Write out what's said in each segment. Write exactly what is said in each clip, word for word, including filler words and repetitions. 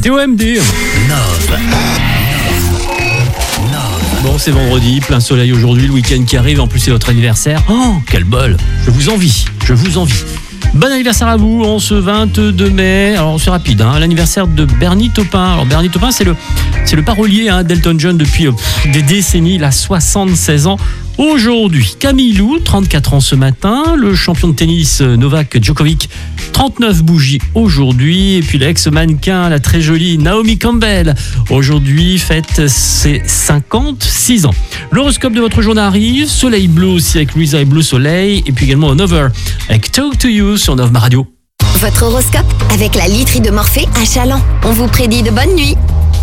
météo M D. Nove. Bon, c'est vendredi, plein soleil aujourd'hui, le week-end qui arrive, en plus c'est votre anniversaire. Oh, quel bol. Je vous envie, je vous envie. Bon anniversaire à vous en ce vingt-deux mai. Alors c'est rapide, hein, l'anniversaire de Bernie Taupin. Alors Bernie Taupin, c'est le, c'est le parolier hein, d'Elton John depuis euh, des décennies. Il a soixante-seize ans aujourd'hui. Camille Lou, trente-quatre ans ce matin. Le champion de tennis euh, Novak Djokovic, trente-neuf bougies aujourd'hui. Et puis l'ex-mannequin, la très jolie Naomi Campbell, aujourd'hui fête ses cinquante-six ans. L'horoscope de votre journée arrive. Soleil bleu aussi avec Louisa et Bleu Soleil. Et puis également Over avec Talk to You sur Nove Ma Radio. Votre horoscope avec la literie de Morphée à Chaland. On vous prédit de bonnes nuits.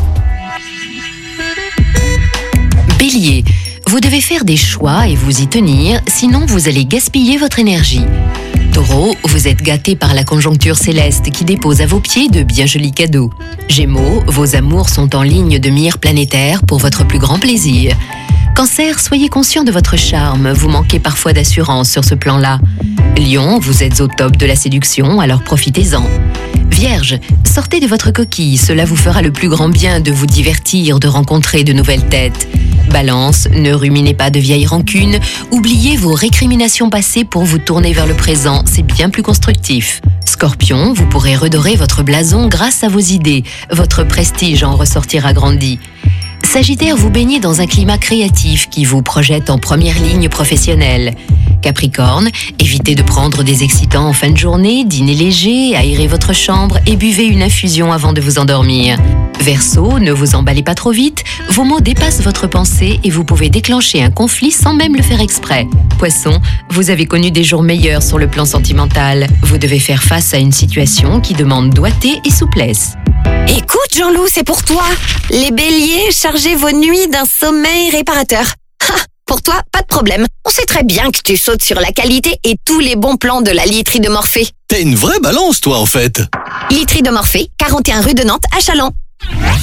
Bélier, vous devez faire des choix et vous y tenir, sinon vous allez gaspiller votre énergie. Taureau, vous êtes gâté par la conjoncture céleste qui dépose à vos pieds de bien jolis cadeaux. Gémeaux, vos amours sont en ligne de mire planétaire pour votre plus grand plaisir. Cancer, soyez conscient de votre charme, vous manquez parfois d'assurance sur ce plan-là. Lion, vous êtes au top de la séduction, alors profitez-en. Vierge, sortez de votre coquille, cela vous fera le plus grand bien de vous divertir, de rencontrer de nouvelles têtes. Balance, ne ruminez pas de vieilles rancunes, oubliez vos récriminations passées pour vous tourner vers le présent, c'est bien plus constructif. Scorpion, vous pourrez redorer votre blason grâce à vos idées, votre prestige en ressortira grandi. Sagittaire, vous baignez dans un climat créatif qui vous projette en première ligne professionnelle. Capricorne, évitez de prendre des excitants en fin de journée, dînez léger, aérez votre chambre et buvez une infusion avant de vous endormir. Verseau, ne vous emballez pas trop vite, vos mots dépassent votre pensée et vous pouvez déclencher un conflit sans même le faire exprès. Poisson, vous avez connu des jours meilleurs sur le plan sentimental. Vous devez faire face à une situation qui demande doigté et souplesse. Écoute Jean-Loup, c'est pour toi. Les béliers, chargez vos nuits d'un sommeil réparateur. Ha, pour toi, pas de problème. On sait très bien que tu sautes sur la qualité et tous les bons plans de la literie de Morphée. T'es une vraie balance, toi, en fait. Literie de Morphée, quarante et un rue de Nantes à Chaland.